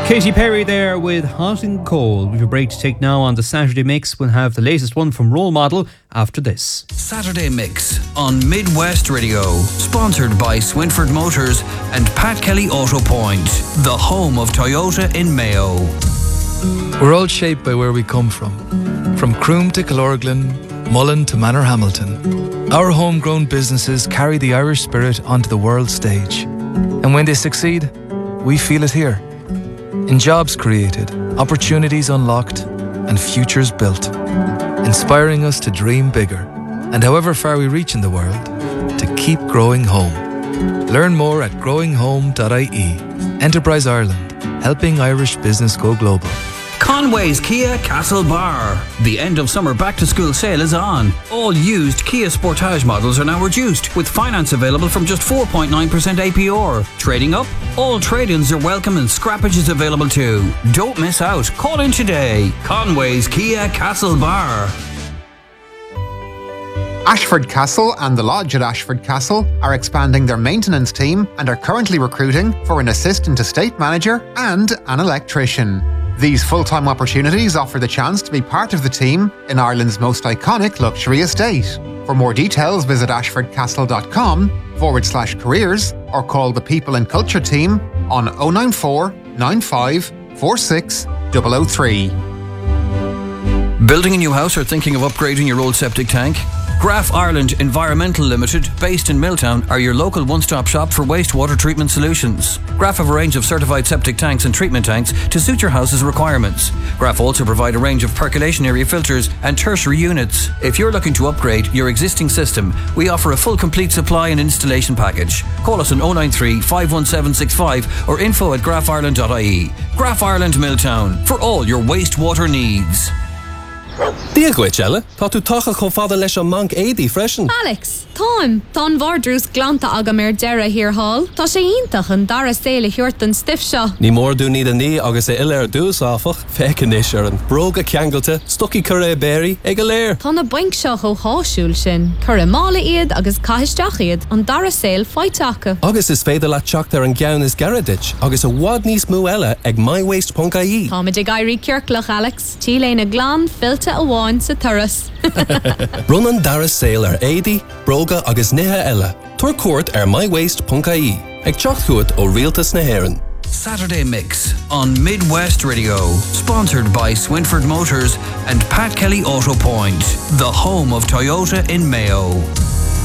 Katy Perry there with Hot and Cold. We've a break to take now on the Saturday Mix. We'll have the latest one from Role Model after this. Saturday Mix on Midwest Radio. Sponsored by Swinford Motors and Pat Kelly Auto Point, the home of Toyota in Mayo. We're all shaped by where we come from. From Croom to Killorglin, Mullen to Manor Hamilton. Our homegrown businesses carry the Irish spirit onto the world stage. And when they succeed, we feel it here. In jobs created, opportunities unlocked, and futures built. Inspiring us to dream bigger, and however far we reach in the world, to keep growing home. Learn more at growinghome.ie. Enterprise Ireland, helping Irish business go global. Conway's Kia Castlebar. The end of summer back to school sale is on. All used Kia Sportage models are now reduced, with finance available from just 4.9% APR. Trading up? All trade-ins are welcome and scrappage is available too. Don't miss out. Call in today. Conway's Kia Castlebar. Ashford Castle and the Lodge at Ashford Castle are expanding their maintenance team and are currently recruiting for an assistant estate manager and an electrician. These full-time opportunities offer the chance to be part of the team in Ireland's most iconic luxury estate. For more details, visit ashfordcastle.com/careers or call the People and Culture team on 094 95 46 003. Building a new house or thinking of upgrading your old septic tank? Graf Ireland Environmental Limited, based in Milltown, are your local one-stop shop for wastewater treatment solutions. Graf have a range of certified septic tanks and treatment tanks to suit your house's requirements. Graf also provide a range of percolation area filters and tertiary units. If you're looking to upgrade your existing system, we offer a full complete supply and installation package. Call us on 093 51765 or info@grafireland.ie. Graf Ireland Milltown, for all your wastewater needs. Díaghaid, Ella, tá tú tacha chomh fada leis an manc éadaí freisin. Alex, táim, tá bhardrús glanta agam deireadh hir hall. Tá sé iontach an dara saoile thuirt an stiff seo. Ní mór dú ní ní agus é ile dús áfach, fecin is ar an bróga ceangailta, stoci curé béri, ag a léir. Tá na baink seo ó háisiúil sin, curé mála iad agus caiisteach iad an dara saoil feiteacha. Agus is féidir le teacht ar an gceann is garadit, agus a bhád níos mú eile ag mywaste.ie. Tá muid ag airí ceirclach, Alex, tí léna glán fillte a bháin sa turas. Run an dara saoil ar éadaí, bróga agus nithe eile. Tuair cuairt ar mywaste.ie. Ag teacht chuait ó rialtas na hÉireann. Saturday Mix on Midwest Radio. Sponsored by Swinford Motors and Pat Kelly Auto Point, the home of Toyota in Mayo.